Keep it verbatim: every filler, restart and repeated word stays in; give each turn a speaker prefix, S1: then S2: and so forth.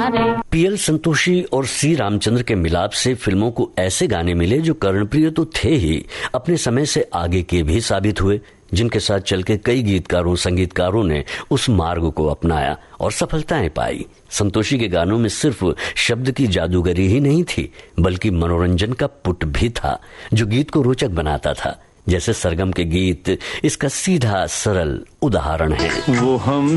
S1: मारे।
S2: पीएल संतोषी और सी रामचंद्र के मिलाप से फिल्मों को ऐसे गाने मिले जो कर्णप्रिय तो थे ही, अपने समय से आगे के भी साबित हुए, जिनके साथ चल के कई गीतकारों संगीतकारों ने उस मार्ग को अपनाया और सफलताएं पाई। संतोषी के गानों में सिर्फ शब्द की जादूगरी ही नहीं थी, बल्कि मनोरंजन का पुट भी था जो गीत को रोचक बनाता था। जैसे सरगम के गीत इसका सीधा सरल उदाहरण है।
S3: वो हम